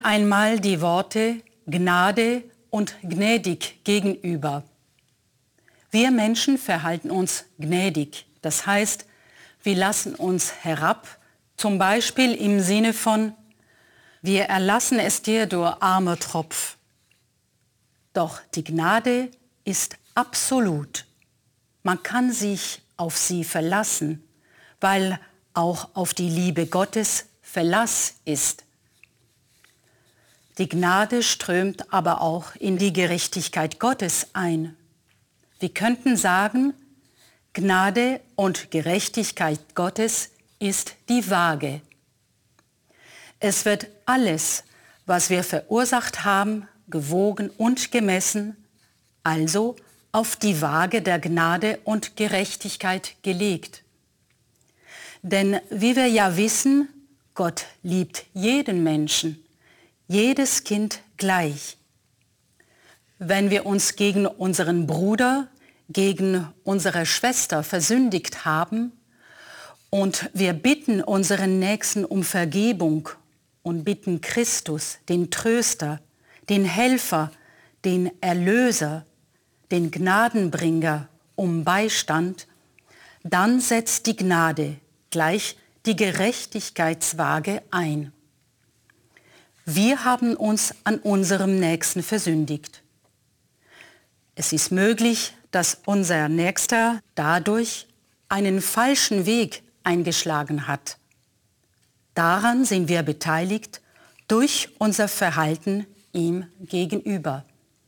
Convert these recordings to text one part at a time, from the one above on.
Einmal die Worte Gnade und gnädig gegenüber. Wir Menschen verhalten uns gnädig, das heißt, wir lassen uns herab, zum Beispiel im Sinne von wir erlassen es dir, du armer Tropf. Doch die Gnade ist absolut. Man kann sich auf sie verlassen, weil auch auf die Liebe Gottes Verlass ist. Die Gnade strömt aber auch in die Gerechtigkeit Gottes ein. Wir könnten sagen, Gnade und Gerechtigkeit Gottes ist die Waage. Es wird alles, was wir verursacht haben, gewogen und gemessen, also auf die Waage der Gnade und Gerechtigkeit gelegt. Denn wie wir ja wissen, Gott liebt jeden Menschen, jedes Kind gleich. Wenn wir uns gegen unseren Bruder, gegen unsere Schwester versündigt haben und wir bitten unseren Nächsten um Vergebung und bitten Christus, den Tröster, den Helfer, den Erlöser, den Gnadenbringer um Beistand, dann setzt die Gnade gleich die Gerechtigkeitswaage ein. Wir haben uns an unserem Nächsten versündigt. Es ist möglich, dass unser Nächster dadurch einen falschen Weg eingeschlagen hat. Daran sind wir beteiligt durch unser Verhalten ihm gegenüber.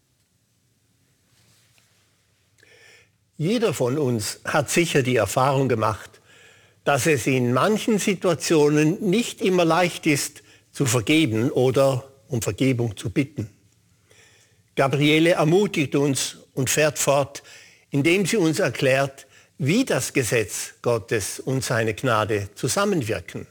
Jeder von uns hat sicher die Erfahrung gemacht, dass es in manchen Situationen nicht immer leicht ist, zu vergeben oder um Vergebung zu bitten. Gabriele ermutigt uns und fährt fort, indem sie uns erklärt, wie das Gesetz Gottes und seine Gnade zusammenwirken.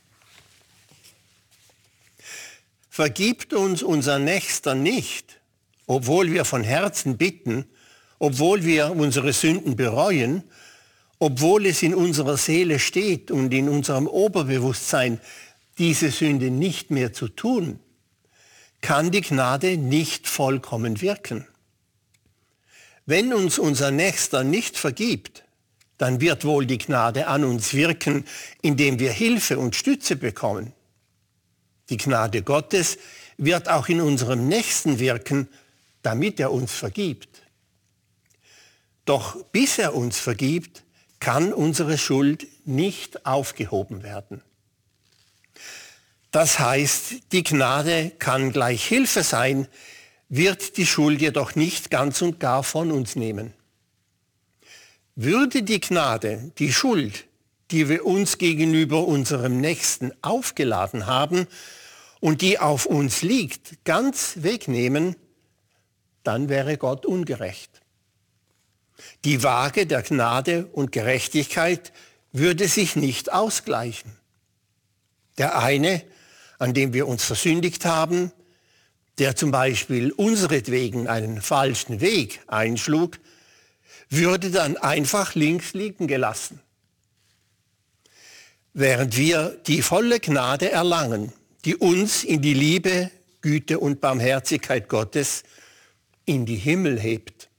Vergibt uns unser Nächster nicht, obwohl wir von Herzen bitten, obwohl wir unsere Sünden bereuen, obwohl es in unserer Seele steht und in unserem Oberbewusstsein, diese Sünde nicht mehr zu tun, kann die Gnade nicht vollkommen wirken. Wenn uns unser Nächster nicht vergibt, dann wird wohl die Gnade an uns wirken, indem wir Hilfe und Stütze bekommen. Die Gnade Gottes wird auch in unserem Nächsten wirken, damit er uns vergibt. Doch bis er uns vergibt, kann unsere Schuld nicht aufgehoben werden. Das heißt, die Gnade kann gleich Hilfe sein, wird die Schuld jedoch nicht ganz und gar von uns nehmen. Würde die Gnade die Schuld, die wir uns gegenüber unserem Nächsten aufgeladen haben und die auf uns liegt, ganz wegnehmen, dann wäre Gott ungerecht. Die Waage der Gnade und Gerechtigkeit würde sich nicht ausgleichen. Der eine, an dem wir uns versündigt haben, der zum Beispiel unseretwegen einen falschen Weg einschlug, würde dann einfach links liegen gelassen. Während wir die volle Gnade erlangen, die uns in die Liebe, Güte und Barmherzigkeit Gottes in die Himmel hebt.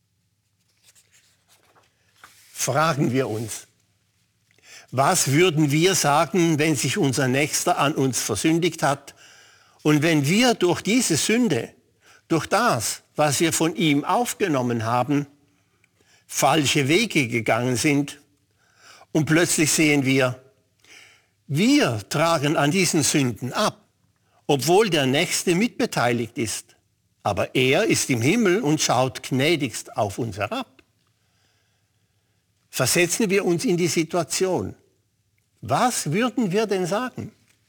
Fragen wir uns, was würden wir sagen, wenn sich unser Nächster an uns versündigt hat und wenn wir durch diese Sünde, durch das, was wir von ihm aufgenommen haben, falsche Wege gegangen sind und plötzlich sehen wir tragen an diesen Sünden ab, obwohl der Nächste mitbeteiligt ist, aber er ist im Himmel und schaut gnädigst auf uns herab. Versetzen wir uns in die Situation. Was würden wir denn sagen?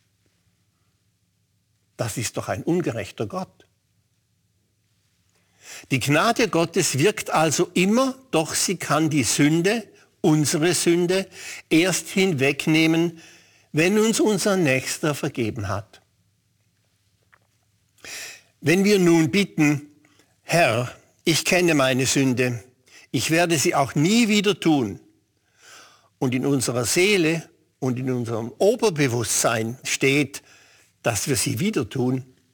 Das ist doch ein ungerechter Gott. Die Gnade Gottes wirkt also immer, doch sie kann die Sünde, unsere Sünde, erst hinwegnehmen, wenn uns unser Nächster vergeben hat. Wenn wir nun bitten, Herr, ich kenne meine Sünde, ich werde sie auch nie wieder tun, und in unserer Seele und in unserem Oberbewusstsein steht, dass wir sie wieder tun,